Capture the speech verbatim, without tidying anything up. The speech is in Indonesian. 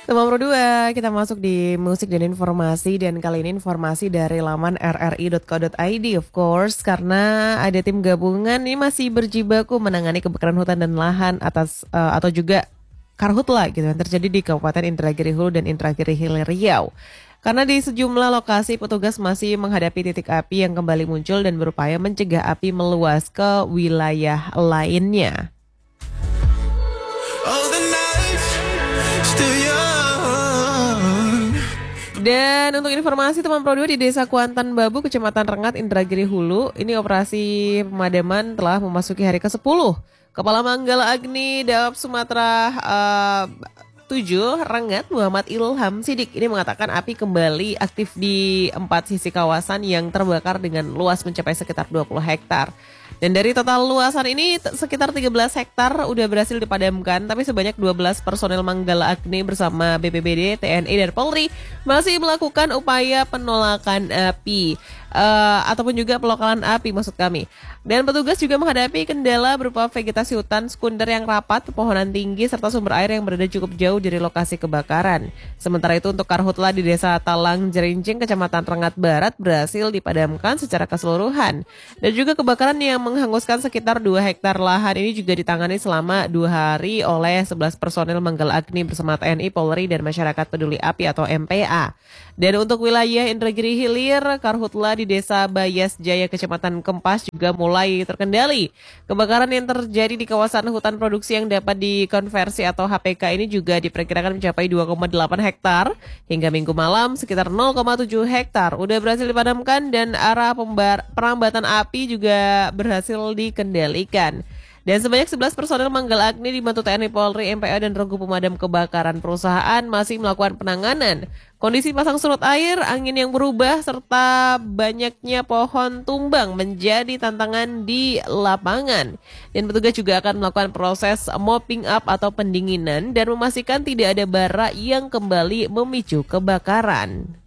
Teman Pro dua, kita masuk di musik dan informasi dan kali ini informasi dari laman r r i dot co dot i d of course karena ada tim gabungan ini masih berjibaku menangani kebakaran hutan dan lahan atas uh, atau juga karhutla gitu yang terjadi di Kabupaten Indragiri Hulu dan Indragiri Hilir Riau. Karena di sejumlah lokasi petugas masih menghadapi titik api yang kembali muncul dan berupaya mencegah api meluas ke wilayah lainnya. Oh, the nights still young. Dan untuk informasi teman Pro dua di Desa Kuantan Babu, Kecamatan Rengat, Indragiri Hulu, ini operasi pemadaman telah memasuki hari kesepuluh. Kepala Manggala Agni Daop Sumatera uh, tujuh, Rengat, Muhammad Ilham Sidik, ini mengatakan api kembali aktif di empat sisi kawasan yang terbakar dengan luas mencapai sekitar dua puluh hektar. Dan dari total luasan ini sekitar tiga belas hektar udah berhasil dipadamkan, tapi sebanyak dua belas personel Manggala Agni bersama B P B D, T N I, dan Polri masih melakukan upaya penolakan api. Uh, ataupun juga pelokalan api maksud kami. Dan petugas juga menghadapi kendala berupa vegetasi hutan sekunder yang rapat, pepohonan tinggi, serta sumber air yang berada cukup jauh dari lokasi kebakaran. Sementara itu untuk karhutla di Desa Talang Jerincing, Kecamatan Rengat Barat berhasil dipadamkan secara keseluruhan. Dan juga kebakaran yang menghanguskan sekitar dua hektar lahan ini juga ditangani selama dua hari oleh sebelas personel Manggala Agni bersama T N I, Polri, dan Masyarakat Peduli Api atau M P A. Dan untuk wilayah Indragiri Hilir, karhutla di Desa Bayas Jaya, Kecamatan Kempas juga mulai terkendali. Kebakaran yang terjadi di kawasan hutan produksi yang dapat dikonversi atau H P K ini juga diperkirakan mencapai dua koma delapan hektar. Hingga minggu malam sekitar nol koma tujuh hektar udah berhasil dipadamkan dan arah pembar- perambatan api juga berhasil dikendalikan. Dan sebanyak sebelas personel Manggala Agni dibantu T N I, Polri, M P A, dan regu pemadam kebakaran perusahaan masih melakukan penanganan. Kondisi pasang surut air, angin yang berubah, serta banyaknya pohon tumbang menjadi tantangan di lapangan. Dan petugas juga akan melakukan proses mopping up atau pendinginan dan memastikan tidak ada bara yang kembali memicu kebakaran.